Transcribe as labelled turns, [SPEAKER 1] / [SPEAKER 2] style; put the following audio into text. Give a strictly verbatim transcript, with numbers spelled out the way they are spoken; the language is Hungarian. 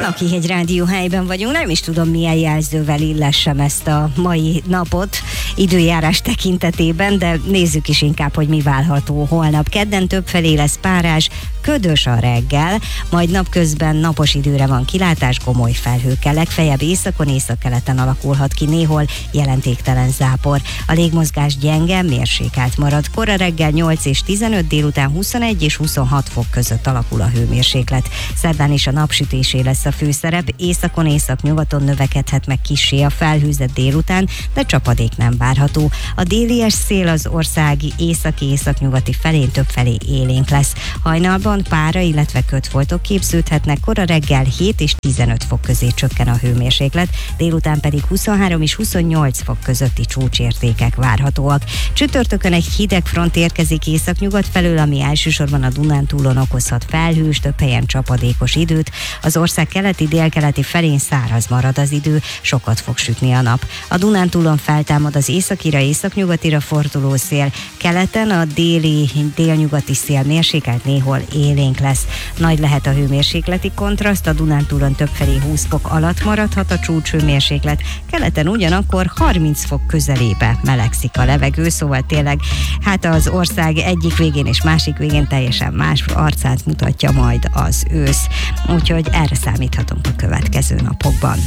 [SPEAKER 1] Lakhegyi Rádió helyben vagyunk, nem is tudom milyen jelzővel illessem ezt a mai napot időjárás tekintetében, de nézzük is inkább, hogy mi várható holnap. Kedden többfelé lesz párás, ködös a reggel, majd napközben napos időre van kilátás, gomoly felhőkkel. Legfeljebb északon, északkeleten alakulhat ki néhol jelentéktelen zápor. A légmozgás gyenge, mérsékelt marad. Kora reggel nyolc és tizenöt, délután huszonegy és huszonhat fok között alakul a hőmérséklet. Szerdán is a napsütésé lesz a főszerep, északon, északnyugaton növekedhet meg kissé a felhőzet délután, de csapadék nem várható. A délies szél az ország északi-északnyugati felén többfelé élénk lesz. Hajnalban pára, illetve ködfoltok képződhetnek, kora reggel hét és tizenöt fok közé csökken a hőmérséklet, délután pedig huszonhárom és huszonnyolc fok közötti csúcsértékek várhatóak. Csütörtökön egy hideg front érkezik északnyugat felől, ami elsősorban a Dunántúlon okozhat felhős, több helyen csapadékos időt. Az ország keleti, délkeleti felén száraz marad az idő, sokat fog sütni a nap. A Dunántúlon feltámad az északira, északnyugatira forduló szél, keleten a déli, délnyugati szél mérsékelt, néhol élénk lesz. Nagy lehet a hőmérsékleti kontraszt, a Dunántúlon többfelé húsz fok alatt maradhat a csúcshőmérséklet, keleten ugyanakkor harminc fok közelébe melegszik a levegő, szóval tényleg hát az ország egyik végén és másik végén teljesen más arcát mutatja majd az ősz, úgyhogy erre számíthatunk a következő napokban.